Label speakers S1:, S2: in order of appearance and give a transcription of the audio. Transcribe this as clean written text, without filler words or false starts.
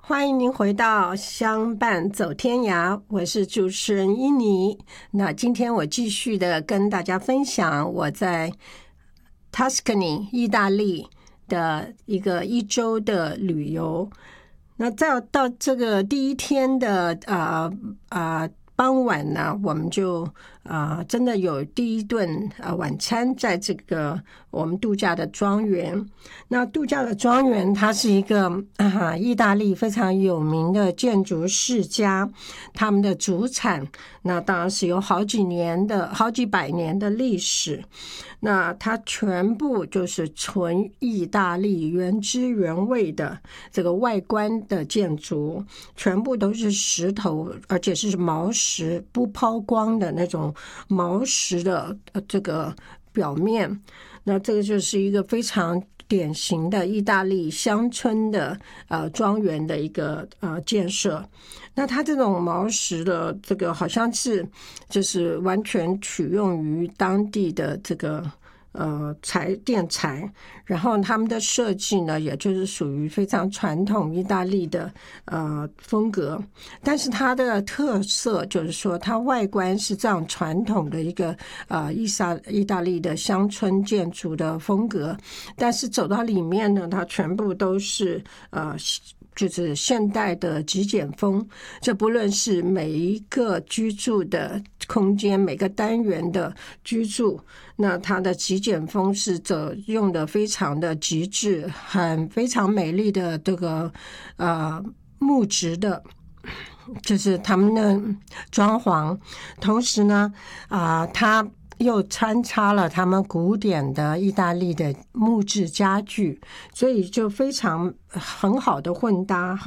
S1: 欢迎您回到相伴走天涯，我是主持人伊妮。那今天我继续的跟大家分享我在 Tuscany 意大利的一周的旅游。那到这个第一天的傍晚呢，我们就真的有第一顿晚餐在这个我们度假的庄园。那度假的庄园它是一个意大利非常有名的建筑世家，他们的主产那当然是有好几百年的历史。那它全部就是纯意大利原汁原味的这个外观的建筑，全部都是石头，而且是毛石，不抛光的那种毛石的这个表面。那这个就是一个非常典型的意大利乡村的庄园的一个建设。那它这种毛石的这个好像是就是完全取用于当地的这个建材，然后他们的设计呢，也就是属于非常传统意大利的风格，但是它的特色就是说，它外观是这样传统的一个意大利的乡村建筑的风格，但是走到里面呢，它全部都是就是现代的极简风，这不论是每一个居住的空间，每个单元的居住，那它的极简风是用的非常的极致，非常美丽的这个木质的，就是他们的装潢，同时呢它又穿插了他们古典的意大利的木质家具，所以就非常很好的混搭。